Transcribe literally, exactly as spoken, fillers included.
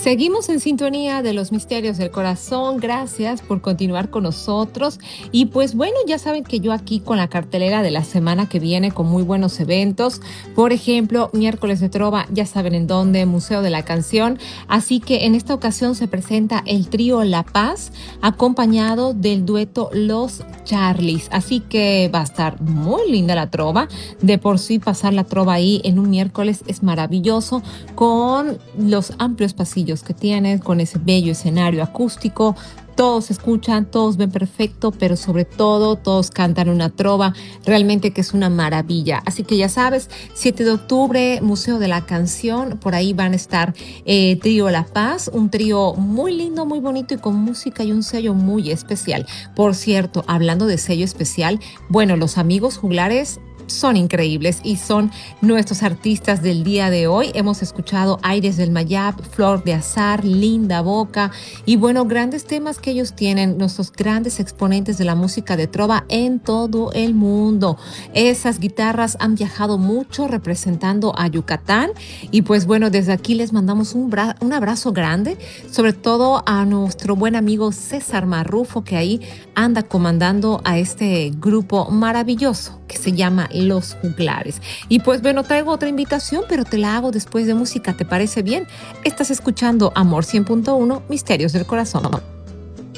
Seguimos en sintonía de los misterios del corazón. Gracias por continuar con nosotros. Y pues bueno, ya saben que yo aquí con la cartelera de la semana que viene con muy buenos eventos. Por ejemplo, miércoles de Trova, ya saben en dónde, Museo de la Canción. Así que en esta ocasión se presenta el trío La Paz, acompañado del dueto Los Charlies. Así que va a estar muy linda la trova. De por sí pasar la trova ahí en un miércoles es maravilloso, con los amplios pasillos que tienen, con ese bello escenario acústico. Todos escuchan, todos ven perfecto, pero sobre todo todos cantan una trova, realmente que es una maravilla. Así que ya sabes, siete de octubre, Museo de la Canción, por ahí van a estar eh, Trío La Paz, un trío muy lindo, muy bonito y con música y un sello muy especial. Por cierto, hablando de sello especial, bueno, los amigos juglares son increíbles y son nuestros artistas del día de hoy. Hemos escuchado Aires del Mayab, Flor de Azar, Linda Boca y bueno, grandes temas que ellos tienen, nuestros grandes exponentes de la música de trova en todo el mundo. Esas guitarras han viajado mucho representando a Yucatán y pues bueno, desde aquí les mandamos un, bra- un abrazo grande, sobre todo a nuestro buen amigo César Marrufo, que ahí anda comandando a este grupo maravilloso que se llama Los Juglares. Y pues bueno, traigo otra invitación, pero te la hago después de música, ¿te parece bien? Estás escuchando Amor cien punto uno, Misterios del Corazón.